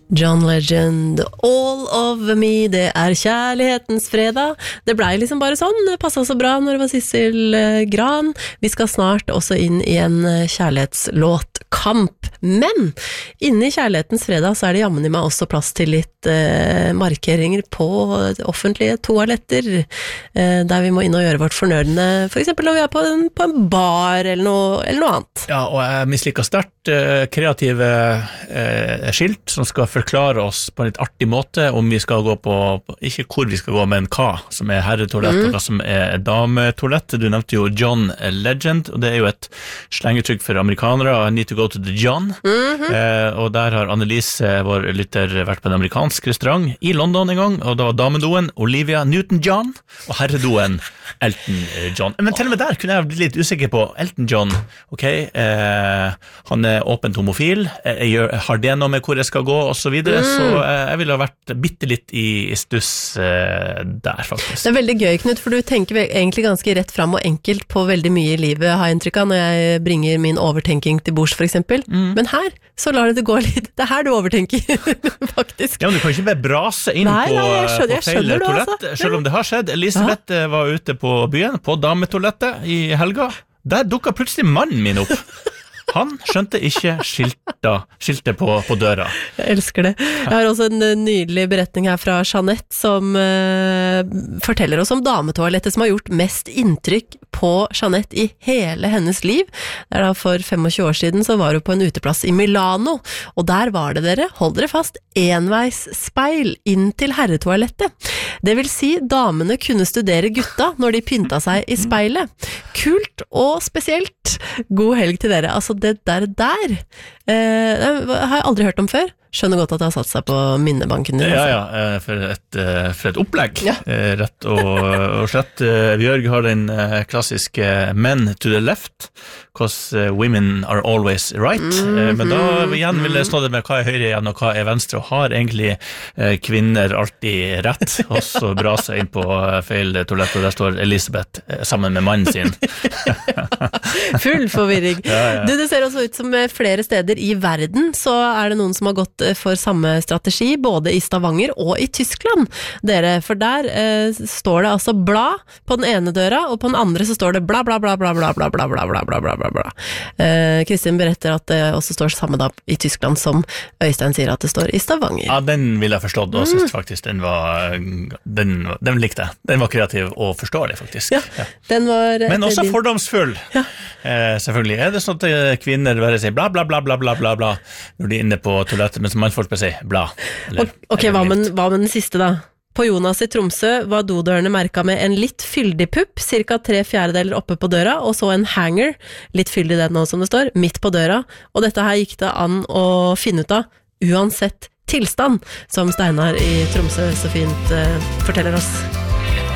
John Legend, All of Me, det kjærlighetens fredag. Det ble liksom bare sånn, det passet så bra når det var Sissel Gran. Vi skal snart også inn i en kjærlighetslåtkamp. Men inne i kjærlighetens fredag så det jammen i meg også plass til litt markeringer på offentlige toaletter, der vi må inn og gjøre vårt fornødne, for eksempel når vi på en bar eller noe annet. Ja, og jeg misliker sterkt kreative skilt som skal forklare oss på en litt artig måte om vi skal gå på, ikke hvor vi skal gå, men hva som herretoalett og hva som dametoalett. Du nevnte jo John Legend, og det jo et slengetrykk for amerikanere, I need to go to the John. Og der har Annelise, vår lytter, vært på en amerikansk restaurant I London en gang, og da var damedoen Olivia Newton-John, og herredoen Elton John. Men til og med der kunne jeg bli litt usikker på Elton John, ok, han åpent homofil, har det noe med hvor jeg skal gå, og så videre, så jeg ville ha vært bittelitt I stuss der, faktisk. Det veldig gøy, Knut, for du tenker egentlig ganske rett frem og enkelt på veldig mye I livet, har jeg inntrykk av, når jeg bringer min overtenking til bords, for eksempel. Men her, så lar det gå litt. Det her du overtenker, faktisk. Ja, men du kan ikke bare brase inn på feil toalett, selv om det har skjedd. Elisabeth var ute på byen, på dametoalettet I helga. Der dukket plutselig mannen min opp. Han skjønte ikke skiltet på døra. Jeg elsker det. Jeg har også en nydelig beretning her fra Jeanette, som forteller oss om dametoalettet som har gjort mest inntrykk på Jeanette I hele hennes liv. Det da for 25 år siden så var hun på en uteplass I Milano, og der var det dere, hold dere fast, enveisspeil inn til herretoalettet. Det vil si, damene kunne studere gutta når de pynta seg I speilet. Kult og spesielt. God helg til dere. Altså, det der har jeg aldri hørt om før. Skjønner godt at det har satt seg på minnebanken din. Ja, for et opplegg. Rett og slett. Bjørg har den klassiske men to the left, because women are always right. Men da igjen vil jeg stå det med hva høyre igjen og hva venstre, og har egentlig kvinner alltid rett, og så braser inn på feil toalett, og der står Elisabeth sammen med mannen sin. Full forvirring. Du, det ser også ut som flere steder I verden, så det noen som har gått for samme strategi, både I Stavanger og I Tyskland, dere, for der står det altså bla på den ene døra, og på den andre så står det bla bla bla bla bla bla bla bla bla bla bla bla bla. Kristin beretter at det også står samme da I Tyskland som Øystein sier at det står I Stavanger. Ja, den vil jeg forstått, og synes faktisk den likte jeg. Den var kreativ og forståelig, faktisk. Ja. Den var men også fordomsfull. Selvfølgelig. Det sånn at kvinner bare sier bla bla bla bla bla bla bla når de inne på toalettet, men som mannfolk bare sier bla. Ok, hva med den siste da? På Jonas I Tromsø var dodørene merket med en litt fyldig pupp, cirka 3/4 oppe på døra, og så en hanger, litt fyldig den også som det står, midt på døra, og dette her gikk det an å finne ut av, uansett tilstand, som Steinar I Tromsø så fint forteller oss.